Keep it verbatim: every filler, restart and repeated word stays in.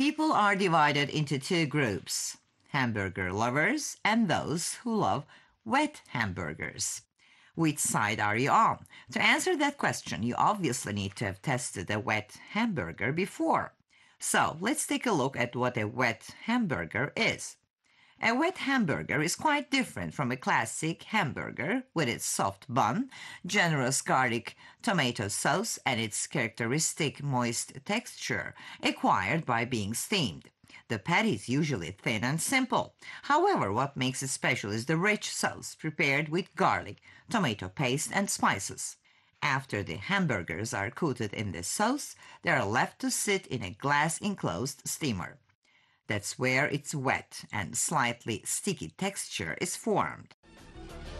People are divided into two groups: hamburger lovers and those who love wet hamburgers. Which side are you on? To answer that question, you obviously need to have tested a wet hamburger before. So let's take a look at what a wet hamburger is. A wet hamburger is quite different from a classic hamburger with its soft bun, generous garlic tomato sauce, and its characteristic moist texture acquired by being steamed. The patty is usually thin and simple. However, what makes it special is the rich sauce prepared with garlic, tomato paste, and spices. After the hamburgers are coated in this sauce, they are left to sit in a glass enclosed steamer. That's where its wet and slightly sticky texture is formed.